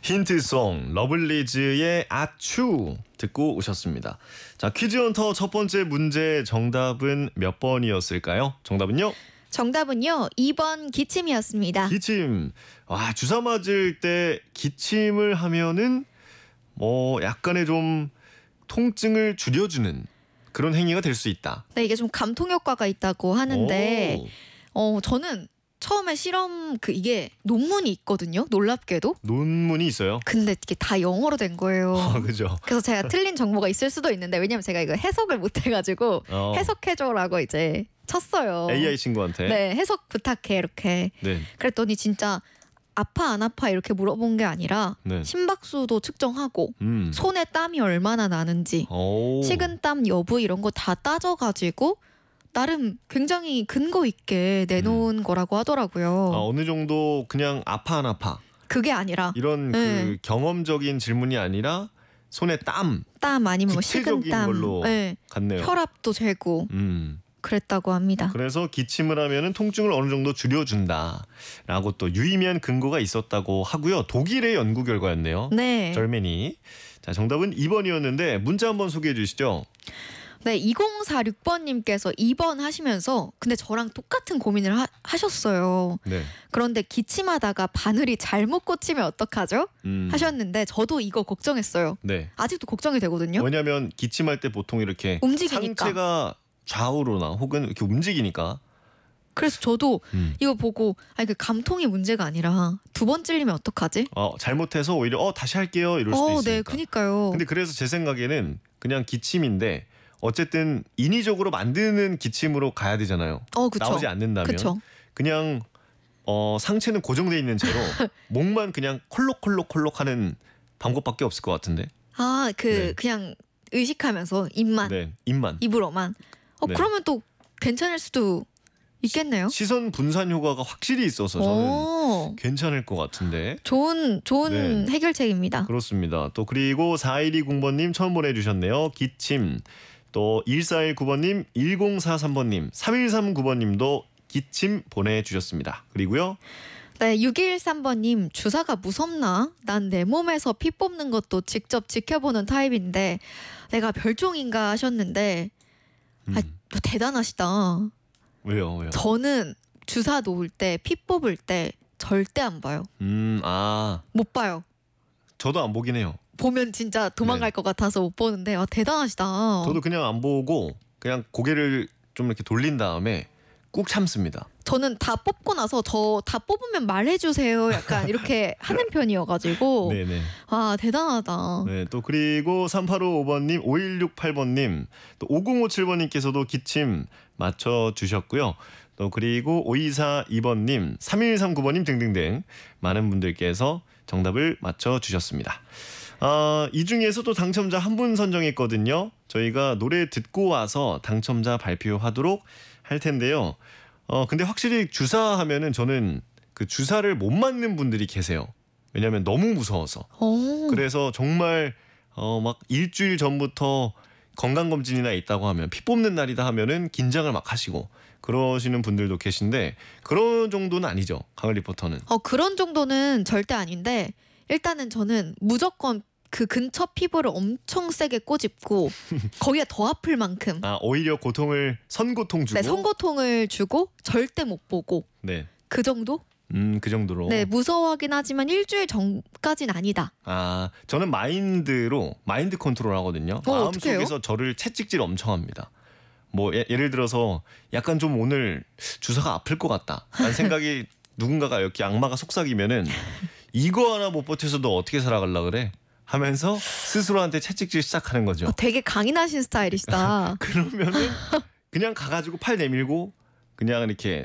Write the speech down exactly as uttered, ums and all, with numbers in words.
힌트송 러블리즈의 아츄 듣고 오셨습니다. 자, 퀴즈 헌터 첫 번째 문제 정답은 몇 번이었을까요? 정답은요? 정답은요. 이 번 기침이었습니다. 기침. 와, 주사 맞을 때 기침을 하면은 뭐 약간의 좀 통증을 줄여주는 그런 행위가 될 수 있다. 네, 이게 좀 감통 효과가 있다고 하는데 오. 어 저는 처음에 실험 그 이게 논문이 있거든요. 놀랍게도. 논문이 있어요. 근데 이게 다 영어로 된 거예요. 아, 그죠. 그래서 제가 틀린 정보가 있을 수도 있는데 왜냐면 제가 이거 해석을 못 해가지고 어. 해석해줘라고 이제 쳤어요. 에이아이 친구한테. 네, 해석 부탁해 이렇게. 네. 그랬더니 진짜 아파 안 아파 이렇게 물어본 게 아니라 네. 심박수도 측정하고 음. 손에 땀이 얼마나 나는지 오. 식은땀 여부 이런 거 다 따져가지고 나름 굉장히 근거 있게 내놓은 음. 거라고 하더라고요. 아, 어느 정도 그냥 아파 안 아파 그게 아니라 이런 네. 그 경험적인 질문이 아니라 손에 땀 땀 아니면 뭐 구체적인 식은땀, 걸로 네. 같네요. 혈압도 재고 음. 그랬다고 합니다. 그래서 기침을 하면은 통증을 어느 정도 줄여준다라고 또 유의미한 근거가 있었다고 하고요. 독일의 연구 결과였네요. 네. 절메니. 자, 정답은 이 번이었는데 문자 한번 소개해 주시죠. 네, 이공사육 번님께서 이 번 하시면서 근데 저랑 똑같은 고민을 하, 하셨어요. 네. 그런데 기침하다가 바늘이 잘못 꽂히면 어떡하죠? 음. 하셨는데 저도 이거 걱정했어요. 네. 아직도 걱정이 되거든요. 왜냐하면 기침할 때 보통 이렇게 움직이니까. 상체가 좌우로나 혹은 이렇게 움직이니까. 그래서 저도 음. 이거 보고 아니 그 감통이 문제가 아니라 두 번 찔리면 어떡하지? 어, 잘못해서 오히려 어 다시 할게요 이럴 수도 어, 있으니까. 네, 그니까요. 근데 그래서 제 생각에는 그냥 기침인데 어쨌든 인위적으로 만드는 기침으로 가야 되잖아요. 어, 그쵸. 나오지 않는다면 그쵸. 그냥 어, 상체는 고정돼 있는 채로 목만 그냥 콜록콜록콜록하는 방법밖에 없을 것 같은데. 아, 그 네. 그냥 의식하면서 입만 네, 입만. 입으로만. 어, 네. 그러면 또 괜찮을 수도 있겠네요. 시선 분산 효과가 확실히 있어서 저는 오, 괜찮을 것 같은데. 좋은 좋은 네. 해결책입니다. 그렇습니다. 또 그리고 사일이공 번님 처음 보내주셨네요. 기침. 또 일사일구 번님, 일공사삼 번님, 삼일삼구 번님도 기침 보내주셨습니다. 그리고요. 네, 육일삼 번님 주사가 무섭나? 난 내 몸에서 피 뽑는 것도 직접 지켜보는 타입인데 내가 별종인가 하셨는데 음, 아, 뭐 대단하시다. 왜요, 왜요? 저는 주사 놓을 때 피 뽑을 때 절대 안 봐요. 음, 아, 못 봐요. 저도 안 보긴 해요. 보면 진짜 도망갈 네. 것 같아서 못 보는데 아, 대단하시다. 저도 그냥 안 보고 그냥 고개를 좀 이렇게 돌린 다음에 꾹 참습니다. 저는 다 뽑고 나서 저 다 뽑으면 말해주세요. 약간 이렇게 하는 편이어가지고 네네. 아 대단하다. 네, 또 그리고 삼팔오오 번님, 오일육팔 번님, 또 오공오칠 번님께서도 기침 맞춰주셨고요. 또 그리고 오이사이 번님, 삼일삼구 번님 등등등 많은 분들께서 정답을 맞춰주셨습니다. 아, 이 중에서도 당첨자 한 분 선정했거든요. 저희가 노래 듣고 와서 당첨자 발표하도록 할 텐데요. 어, 근데 확실히 주사하면은 저는 그 주사를 못 맞는 분들이 계세요. 왜냐하면 너무 무서워서. 오. 그래서 정말 어, 막 일주일 전부터 건강검진이나 있다고 하면 피 뽑는 날이다 하면은 긴장을 막 하시고 그러시는 분들도 계신데 그런 정도는 아니죠. 강을 리포터는. 어 그런 정도는 절대 아닌데 일단은 저는 무조건 그 근처 피부를 엄청 세게 꼬집고 거기가 더 아플 만큼 아, 오히려 고통을 선고통 주고. 네, 선고통을 주고 절대 못 보고 네. 그 정도? 음, 그 정도로. 네, 무서워하긴 하지만 일주일 전까진 아니다. 아, 저는 마인드로 마인드 컨트롤 하거든요. 어, 어떡해요? 마음속에서 저를 채찍질 엄청 합니다. 뭐 예, 예를 들어서 약간 좀 오늘 주사가 아플 것 같다 라는 생각이 누군가가 이렇게 악마가 속삭이면은 이거 하나 못 버텨서 너 어떻게 살아갈라 그래? 하면서 스스로한테 채찍질 시작하는 거죠. 어, 되게 강인하신 스타일이시다. 그러면은 그냥 가가지고 팔 내밀고 그냥 이렇게